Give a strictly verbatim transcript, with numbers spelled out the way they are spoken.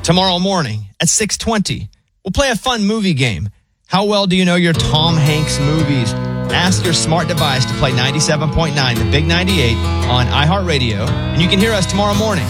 tomorrow morning at six twenty. We'll play a fun movie game. How well do you know your Tom Hanks movies? Ask your smart device to play ninety-seven point nine, the Big ninety-eight, on iHeartRadio, and you can hear us tomorrow morning.